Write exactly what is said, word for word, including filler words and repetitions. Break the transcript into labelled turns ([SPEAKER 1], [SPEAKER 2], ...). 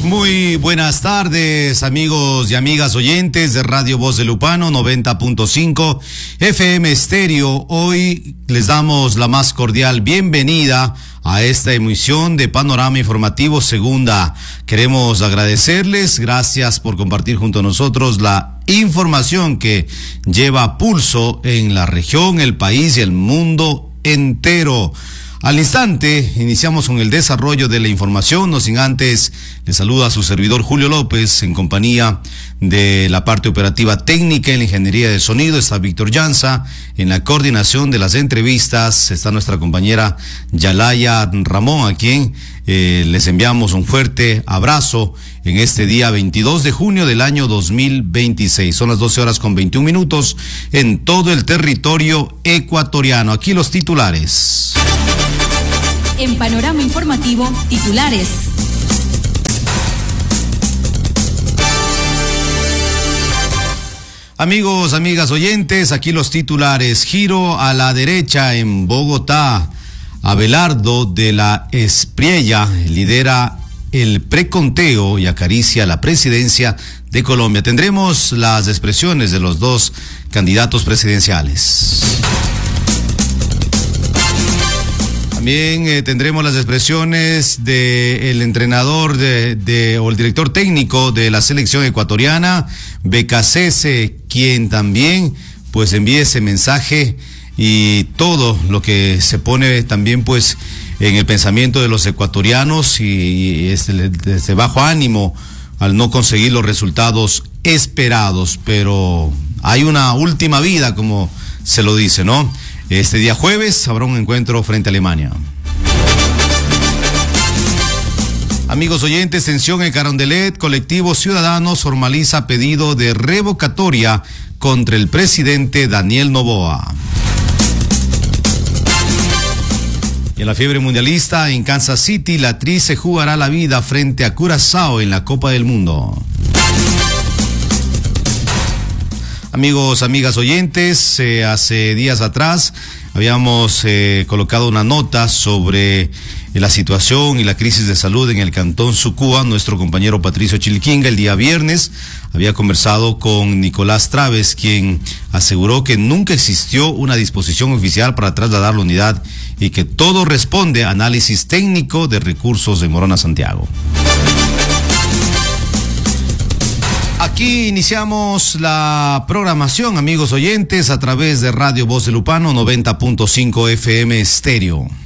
[SPEAKER 1] Muy buenas tardes, amigos y amigas oyentes de Radio Voz de Lupano noventa punto cinco F M Estéreo. Hoy les damos la más cordial bienvenida a esta emisión de Panorama Informativo Segunda. Queremos agradecerles, gracias por compartir junto a nosotros la información que lleva pulso en la región, el país y el mundo entero. Al instante, iniciamos con el desarrollo de la información, no sin antes, le saluda a su servidor Julio López, en compañía de la parte operativa técnica en la ingeniería de sonido, está Víctor Llanza, en la coordinación de las entrevistas está nuestra compañera Yalaya Ramón, a quien eh, les enviamos un fuerte abrazo en este día veintidós de junio del año dos mil veintiséis. Son las doce horas con veintiún minutos en todo el territorio ecuatoriano. Aquí los titulares.
[SPEAKER 2] En Panorama Informativo, titulares.
[SPEAKER 1] Amigos, amigas oyentes, aquí los titulares. Giro a la derecha en Bogotá. Abelardo de la Espriella lidera el preconteo y acaricia la presidencia de Colombia. Tendremos las expresiones de los dos candidatos presidenciales. También eh, tendremos las expresiones del entrenador de, de, o el director técnico de la selección ecuatoriana, Becasese, quien también pues envía ese mensaje y todo lo que se pone también pues en el pensamiento de los ecuatorianos y, y este, este bajo ánimo al no conseguir los resultados esperados, pero hay una última vida, como se lo dice, ¿no? Este día jueves habrá un encuentro frente a Alemania. Amigos oyentes, tensión en Carondelet, colectivo Ciudadanos formaliza pedido de revocatoria contra el presidente Daniel Noboa. Y en la fiebre mundialista, en Kansas City, la Tri se jugará la vida frente a Curazao en la Copa del Mundo. Amigos, amigas oyentes, eh, hace días atrás habíamos eh, colocado una nota sobre eh, la situación y la crisis de salud en el Cantón Sucúa. Nuestro compañero Patricio Chilquinga el día viernes había conversado con Nicolás Traves, quien aseguró que nunca existió una disposición oficial para trasladar la unidad y que todo responde a análisis técnico de recursos de Morona Santiago. Aquí iniciamos la programación, amigos oyentes, a través de Radio Voz de Lupano noventa punto cinco F M Estéreo.